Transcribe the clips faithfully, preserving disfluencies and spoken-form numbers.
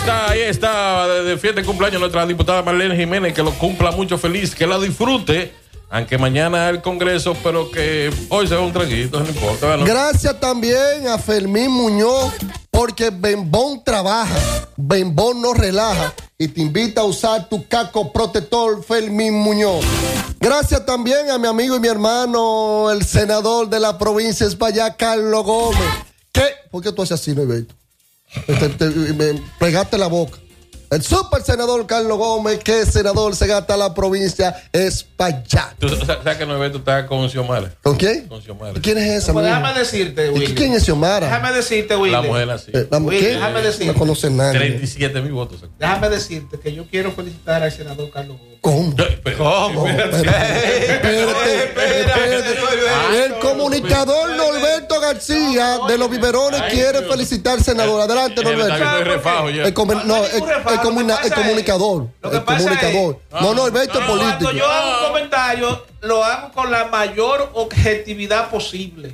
está, ahí está, de, de fiesta de cumpleaños nuestra diputada Marlene Jiménez, que lo cumpla mucho feliz, que la disfrute, aunque mañana el Congreso, pero que hoy sea un traguito, no importa. ¿No? Gracias también a Fermín Muñoz, porque Bembón trabaja, Bembón no relaja, y te invita a usar tu casco protector Fermín Muñoz. Gracias también a mi amigo y mi hermano, el senador de la provincia de España, Carlos Gómez. ¿Qué? ¿Por qué tú haces así, Norberto? Te, te, me pegaste la boca. El super senador Carlos Gómez, que senador se gasta la provincia España. ¿Tú sabes que Norberto está con Xiomara? ¿Con quién? Con Xiomara. ¿Quién es esa? Pues déjame decirte, Willy. ¿Quién es Xiomara? Déjame decirte, Willy. La mujer así. Eh, la, Willy, ¿qué? déjame decirte. No conoce nadie. treinta y siete mil votos. Déjame decirte que yo quiero felicitar al senador Carlos Gómez. ¿Cómo? ¿Cómo? Espérate, espérate, espérate. El comunicador Norberto García de los Biberones quiere felicitar al senador. Adelante, Norberto. El, comu- no, el, el, comuna- el comunicador. El comunicador. No, Norberto es político. Cuando yo hago un comentario, lo hago con la mayor objetividad posible.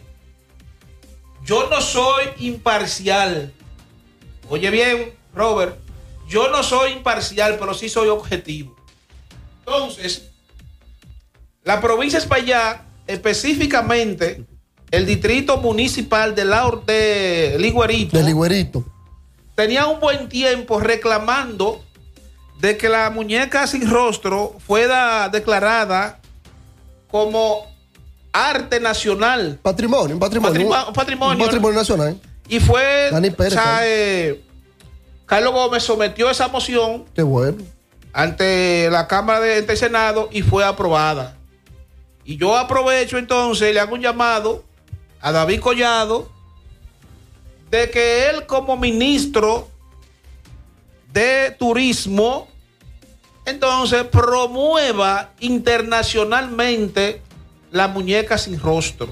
Yo no soy imparcial. Oye bien, Robert, yo no soy imparcial, pero sí soy objetivo. Entonces, la provincia de Espaillat, específicamente el distrito municipal de, la, de Ligüerito, de Ligüerito, tenía un buen tiempo reclamando de que la muñeca sin rostro fuera declarada como arte nacional. Patrimonio, un patrimonio. Patrimo- un patrimonio. Un patrimonio nacional. Y fue, Dani Pérez, o sea, eh, Carlos Gómez sometió esa moción Qué bueno. ante la Cámara de ante el Senado y fue aprobada. Y yo aprovecho entonces, le hago un llamado a David Collado de que él como ministro de Turismo entonces promueva internacionalmente la muñeca sin rostro.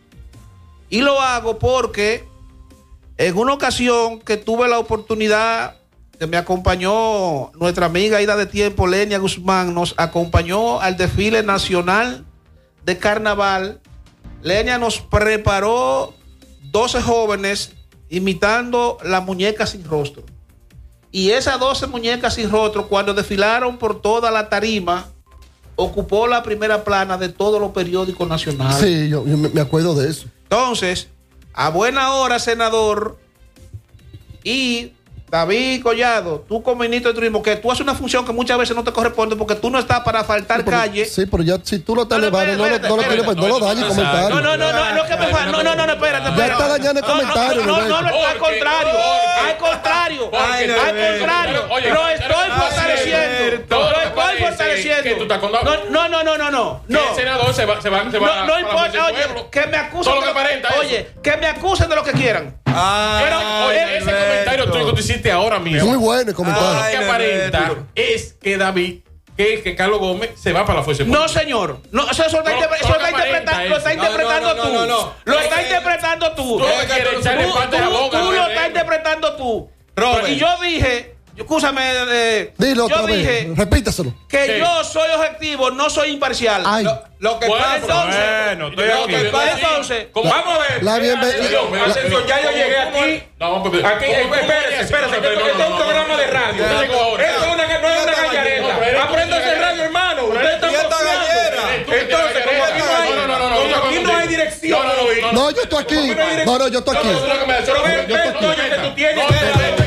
Y lo hago porque en una ocasión que tuve la oportunidad, que me acompañó nuestra amiga Ida de Tiempo, Lenia Guzmán, nos acompañó al desfile nacional de carnaval. Lenia nos preparó doce jóvenes imitando la muñeca sin rostro. Y esas doce muñecas sin rostro, cuando desfilaron por toda la tarima, ocupó la primera plana de todos los periódicos nacionales. Sí, yo, yo me acuerdo de eso. Entonces, a buena hora, senador, y David Collado, tú como ministro de Turismo, que tú haces una función que muchas veces no te corresponde porque tú no estás para faltar Sí, pero, calle. sí, pero ya si tú lo estás No, no, elevando, no, espérate, no, no, espérate, no, no, no lo dañes comentario. No, no, no, no, no, que me fa- no, no, no, no, espérate, Ya espérate. está dañando el No, no, comentario, No, no, no, Norberto. no, al Porque- contrario, porque- al contrario, porque- al contrario. Oye, Lo estoy Alberto, fortaleciendo, todo lo te estoy parece fortaleciendo. que tú estás con- No, no, no, no, no, no. Que el senador se va, se va, se va No, no para importa, el oye, pueblo. que me acusen. Todo lo de que aparenta eso. Oye, que me acusen de lo que quieran. Pero oye, ese comentario tuyo que tú hiciste ahora mismo. Muy bueno el comentario. Todo lo que aparenta es que David, que, que Carlos Gómez se va para la fuerza. No, señor. No, eso, eso está, No, interpre- no, eso no está aparenta interpretando, lo está eso. interpretando No, no, tú. no, no, no. Lo No, está que- interpretando tú. Tú lo que quieres echarle Tú, parte de la tú- boca. tú ¿no? lo estás interpretando tú. Robert. Y yo dije, escúchame, eh, Dilo yo otra vez, dije repítaselo. que Sí. yo soy objetivo, no soy imparcial. Ay, Lo, lo que Bueno, pasa, entonces, bueno, estoy lo aquí. que pasa- entonces, ¿Cómo? Vamos a ver. la bienvenida. Atención, ya yo llegué aquí. No, vamos a Aquí, eh, espérese, espérese, pero esto es un programa de radio. Usted llegó ahora. Esto es una, no es una No, pero gallareta. eres tú Apréndase que- el radio, hermano. Ustedes están ¿Y esta boceando. gallera? Entonces, como aquí no hay, No, no, no, no, como no, aquí no, no no, hay dirección. no, no, no, No, yo estoy aquí. No, no, yo estoy aquí. Pero ve, ve, Toño, que tú tienes. No, no, no,